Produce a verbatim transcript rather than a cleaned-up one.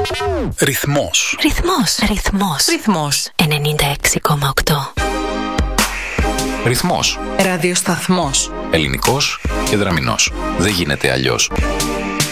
Ρυθμός. Ρυθμός. Ρυθμός. Ρυθμός. ενενήντα έξι κόμμα οκτώ. Ρυθμός. Ραδιοσταθμός. Ελληνικός και δραμηνός. Δεν γίνεται αλλιώς.